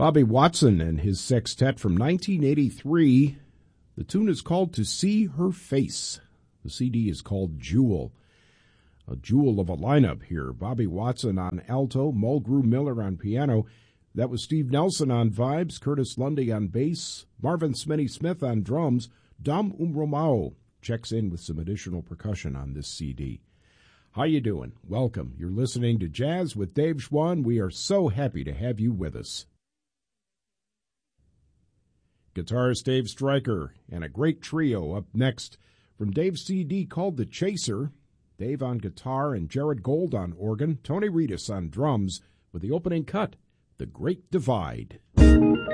Bobby Watson and his sextet from 1983. The tune is called To See Her Face. The CD is called Jewel. A jewel of a lineup here. Bobby Watson on alto, Mulgrew Miller on piano. That was Steve Nelson on vibes, Curtis Lundy on bass, Marvin Smitty Smith on drums. Dom Umromao checks in with some additional percussion on this CD. How you doing? Welcome. You're listening to Jazz with Dave Schwann. We are so happy to have you with us. Guitarist Dave Stryker and a great trio up next from Dave's CD called The Chaser. Dave on guitar and Jared Gold on organ, Tony Reedus on drums with the opening cut, The Great Divide.